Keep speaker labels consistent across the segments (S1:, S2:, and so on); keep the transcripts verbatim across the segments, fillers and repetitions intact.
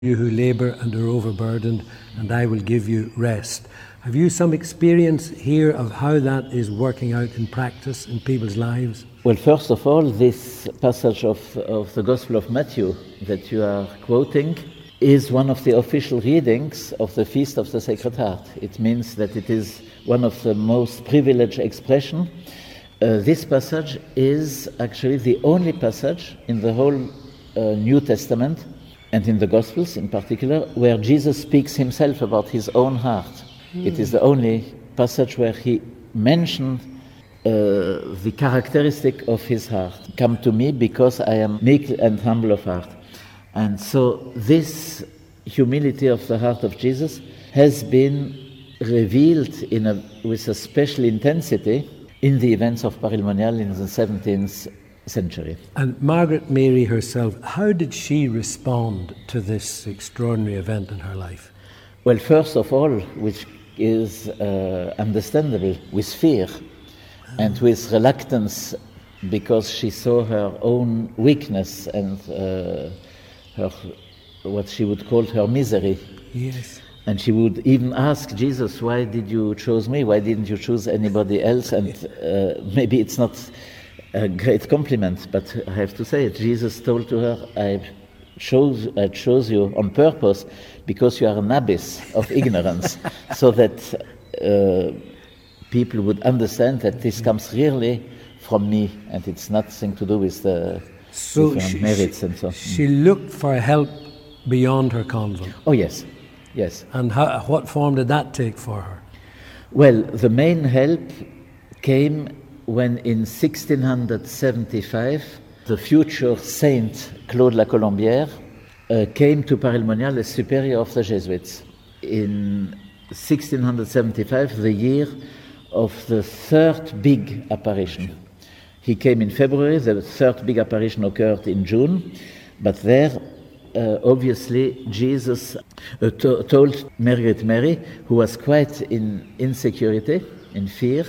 S1: You who labour and are overburdened, and I will give you rest. Have you some experience here of how that is working out in practice in people's lives?
S2: Well, first of all, this passage of, of the Gospel of Matthew that you are quoting is one of the official readings of the Feast of the Sacred Heart. It means that it is one of the most privileged expressions. Uh, this passage is actually the only passage in the whole uh, New Testament, and in the Gospels in particular, where Jesus speaks himself about his own heart. Mm. It is the only passage where he mentioned uh, the characteristic of his heart. Come to me because I am meek and humble of heart. And so this humility of the heart of Jesus has been revealed in a, with a special intensity in the events of Parilmonial in the seventeenth century.
S1: And Margaret Mary herself, how did she respond to this extraordinary event in her life?
S2: Well, first of all, which is uh, understandable, with fear and with reluctance, because she saw her own weakness and uh, her, what she would call her misery.
S1: Yes.
S2: And she would even ask Jesus, why did you choose me? Why didn't you choose anybody else? And uh, maybe it's not a great compliment, but I have to say it. Jesus told to her, I chose, I chose you on purpose because you are an abyss of ignorance, so that uh, people would understand that this comes really from me, and it's nothing to do with the
S1: so
S2: different
S1: she,
S2: merits and so on.
S1: She looked for help beyond her convent.
S2: Oh, yes, yes.
S1: And how, what form did that take for her?
S2: Well, the main help came when in sixteen seventy-five the future saint Claude La Colombière uh, came to Parilmonial as superior of the Jesuits. In sixteen seventy-five, the year of the third big apparition. He came in February, the third big apparition occurred in June, but there uh, obviously Jesus uh, to- told Margaret Mary, who was quite in insecurity, in fear.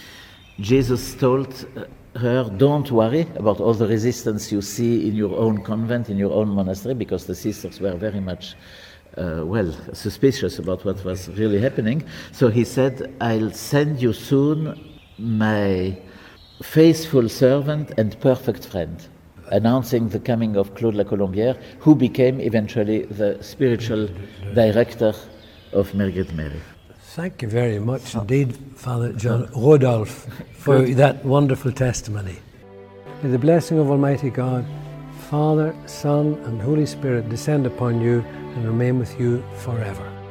S2: Jesus told her, don't worry about all the resistance you see in your own convent, in your own monastery, because the sisters were very much, uh, well, suspicious about what was really happening. So he said, I'll send you soon my faithful servant and perfect friend, announcing the coming of Claude La Colombière, who became eventually the spiritual director of Margaret Mary.
S1: Thank you very much indeed, Father John Rodolphe, for that wonderful testimony. May the blessing of Almighty God, Father, Son, and Holy Spirit descend upon you and remain with you forever.